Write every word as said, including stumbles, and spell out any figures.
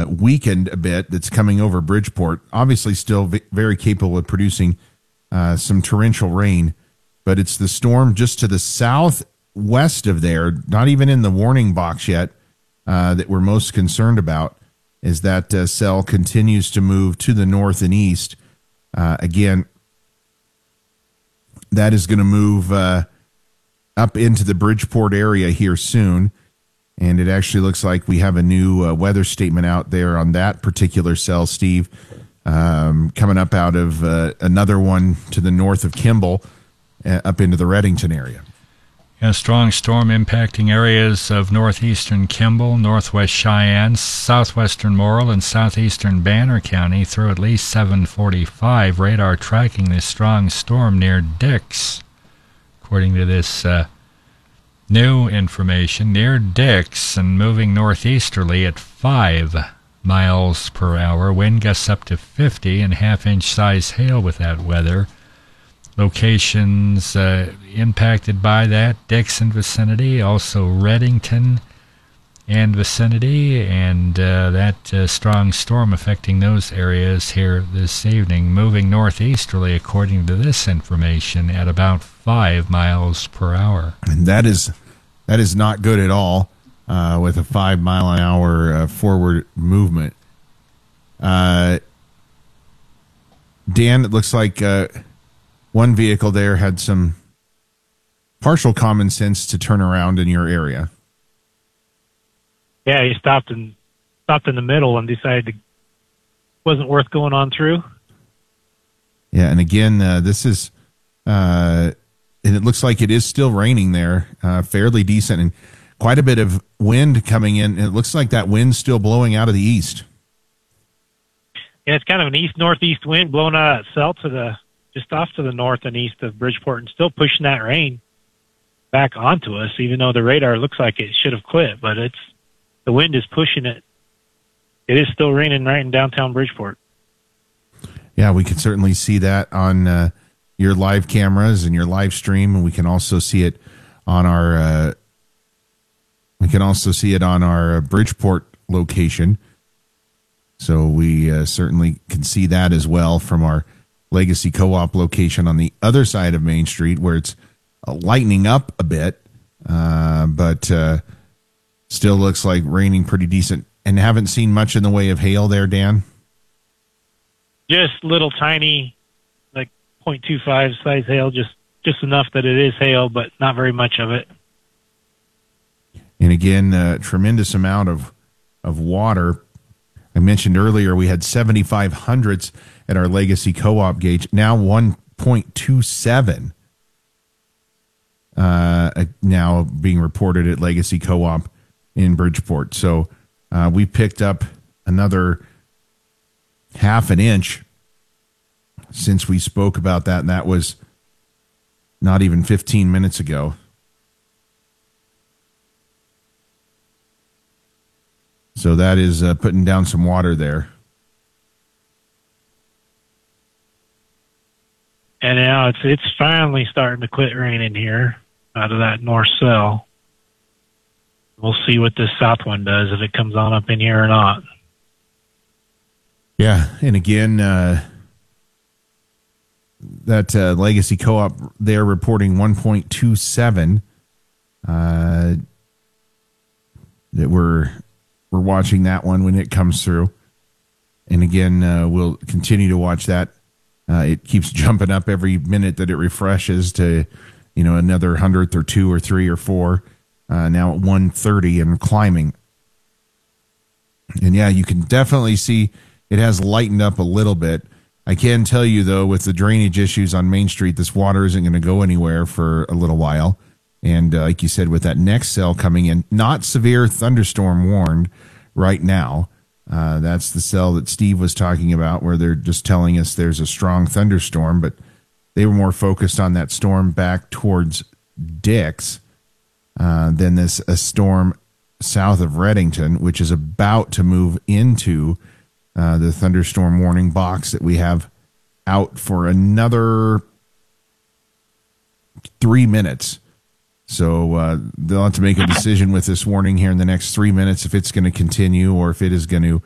weakened a bit that's coming over Bridgeport. Obviously still v- very capable of producing uh, some torrential rain, but it's the storm just to the southwest of there, not even in the warning box yet, uh, that we're most concerned about, as that uh, cell continues to move to the north and east. Uh, again, that is going to move uh, up into the Bridgeport area here soon. And it actually looks like we have a new uh, weather statement out there on that particular cell, Steve, um, coming up out of uh, another one to the north of Kimball, uh, up into the Redington area. A strong storm impacting areas of northeastern Kimball, northwest Cheyenne, southwestern Morrill, and southeastern Banner County through at least seven forty-five. Radar tracking this strong storm near Dix. According to this uh, new information, near Dix and moving northeasterly at five miles per hour. Wind gusts up to fifty and half-inch size hail with that weather. Locations uh, impacted by that, Dixon vicinity, also Redington and vicinity, and uh, that uh, strong storm affecting those areas here this evening, moving northeasterly according to this information at about five miles per hour. And that is that is not good at all uh, with a five mile an hour uh, forward movement. Uh, Dan, it looks like uh, one vehicle there had some partial common sense to turn around in your area. Yeah, he stopped and stopped in the middle and decided it wasn't worth going on through. Yeah, and again, uh, this is, uh, and it looks like it is still raining there, uh, fairly decent, and quite a bit of wind coming in. It looks like that wind's still blowing out of the east. Yeah, it's kind of an east-northeast wind blowing out of that cell to the just off to the north and east of Bridgeport, and still pushing that rain back onto us, even though the radar looks like it should have quit, but it's the wind is pushing it. It is still raining right in downtown Bridgeport. Yeah, we can certainly see that on uh, your live cameras and your live stream, and we can also see it on our uh, we can also see it on our Bridgeport location. So we uh, certainly can see that as well from our Legacy Co-op location on the other side of Main Street, where it's uh, lightening up a bit, uh, but uh, still looks like raining pretty decent. And haven't seen much in the way of hail there, Dan? Just little tiny, like point two five size hail, just, just enough that it is hail, but not very much of it. And again, a tremendous amount of, of water. I mentioned earlier we had seventy-five hundredths at our Legacy Co-op gauge, now one point two seven uh, now being reported at Legacy Co-op in Bridgeport. So uh, we picked up another half an inch since we spoke about that, and that was not even fifteen minutes ago. So that is uh, putting down some water there. And now it's it's finally starting to quit raining here out of that north cell. We'll see what this south one does, if it comes on up in here or not. Yeah, and again, uh, that uh, Legacy Co-op, they're reporting one point two seven. Uh, that we're we're watching that one when it comes through, and again, uh, we'll continue to watch that. Uh, it keeps jumping up every minute that it refreshes to, you know, another hundredth or two or three or four. Uh, now at one thirty and climbing. And yeah, you can definitely see it has lightened up a little bit. I can tell you, though, with the drainage issues on Main Street, this water isn't going to go anywhere for a little while. And uh, like you said, with that next cell coming in, not severe thunderstorm warned right now. Uh, that's the cell that Steve was talking about, where they're just telling us there's a strong thunderstorm, but they were more focused on that storm back towards Dix uh, than this a storm south of Redington, which is about to move into uh, the thunderstorm warning box that we have out for another three minutes. So uh, they'll have to make a decision with this warning here in the next three minutes if it's going to continue or if it is going to